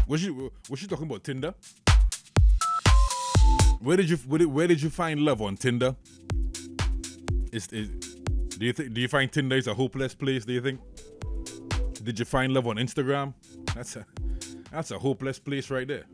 Was she talking about Tinder? Where did you find love on Tinder? Do you find Tinder is a hopeless place? Do you think? Did you find love on Instagram? That's a hopeless place right there.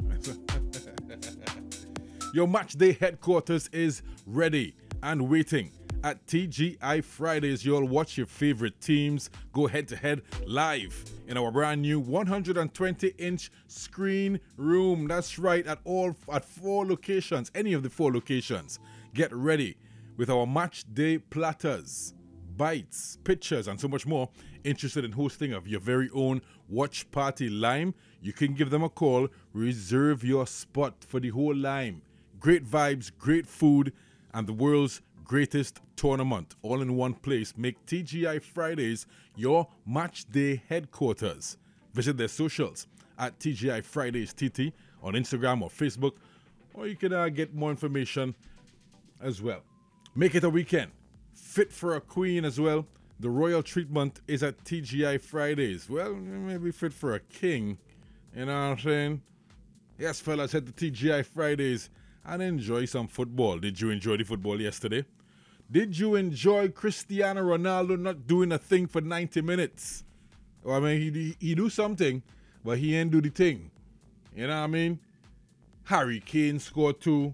Your match day headquarters is ready and waiting. At TGI Fridays, you'll watch your favorite teams go head-to-head live in our brand new 120-inch screen room. That's right, at 4 locations, any of the 4 locations. Get ready with our match day platters, bites, pictures, and so much more. Interested in hosting of your very own watch party Lime? You can give them a call. Reserve your spot for the whole Lime. Great vibes, great food, and the world's greatest tournament all in one place. Make TGI Fridays your match day headquarters. Visit their socials at TGI Fridays TT on Instagram or Facebook, or you can get more information as well. Make it a weekend fit for a queen as well. The royal treatment is at TGI Fridays. Well, maybe fit for a king, you know what I'm saying? Yes, fellas, head to TGI Fridays and enjoy some football. Did you enjoy the football yesterday? Did you enjoy Cristiano Ronaldo not doing a thing for 90 minutes? Well, I mean, he do something, but he ain't do the thing. You know what I mean? Harry Kane scored 2.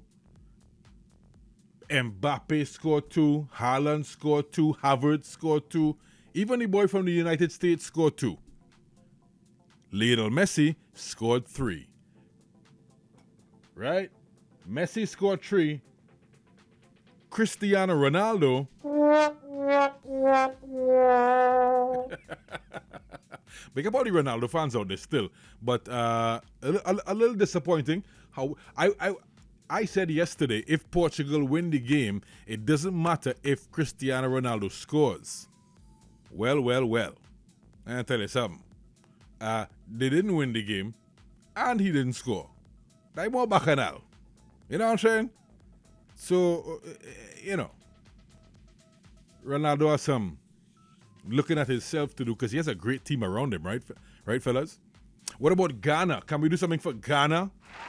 Mbappe scored 2. Haaland scored 2. Havertz scored 2. Even the boy from the United States scored 2. Lionel Messi scored 3. Right? Messi scored 3. Cristiano Ronaldo. Big up all the Ronaldo fans out there still. But a little disappointing. How I said yesterday, if Portugal win the game, it doesn't matter if Cristiano Ronaldo scores. Well. I'll tell you something. They didn't win the game, and he didn't score. They more bacchanal. You know what I'm saying? So, Ronaldo has some looking at himself to do because he has a great team around him, right? Right, fellas? What about Ghana? Can we do something for Ghana?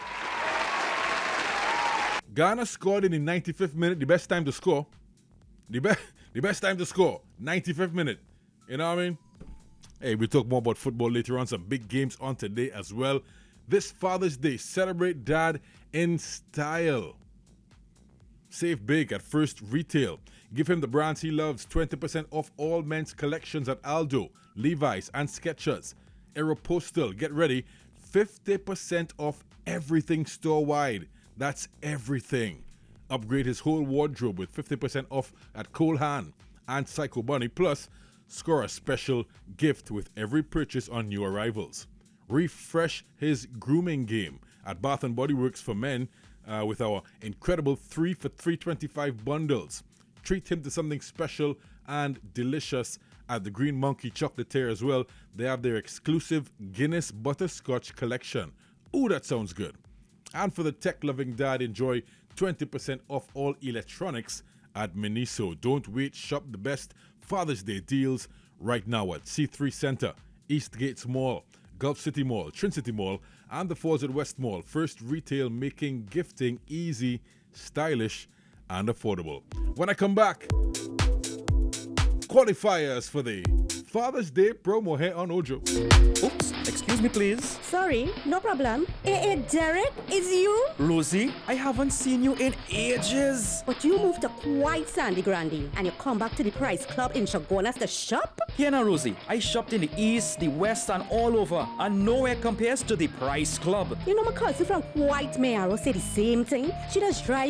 Ghana scored in the 95th minute, the best time to score. The best time to score, 95th minute. You know what I mean? Hey, we'll talk more about football later on. Some big games on today as well. This Father's Day, celebrate dad in style. Save big at First Retail. Give him the brands he loves. 20% off all men's collections at Aldo, Levi's, and Skechers. Aeropostale, get ready. 50% off everything store-wide. That's everything. Upgrade his whole wardrobe with 50% off at Cole Haan and Psycho Bunny. Plus, score a special gift with every purchase on new arrivals. Refresh his grooming game at Bath & Body Works for men with our incredible 3 for $3.25 bundles. Treat him to something special and delicious at the Green Monkey Chocolatier as well. They have their exclusive Guinness Butterscotch collection. Ooh, that sounds good. And for the tech-loving dad, enjoy 20% off all electronics at Miniso. Don't wait. Shop the best Father's Day deals right now at C3 Center, Eastgates Mall, Gulf City Mall, Trin City Mall, and the Falls at West Mall. First Retail, making gifting easy, stylish, and affordable. When I come back, qualifiers for the Father's Day promo here on Ojo. Oops, excuse me please. Sorry, no problem. Hey, Derek, is you? Rosie, I haven't seen you in ages. But you moved to quite Sandy Grande and you come back to the Price Club in Chagonas to shop? Here now, Rosie, I shopped in the east, the west, and all over, and nowhere compares to the Price Club. You know, my cousin from White Mayaro said the same thing. She does drive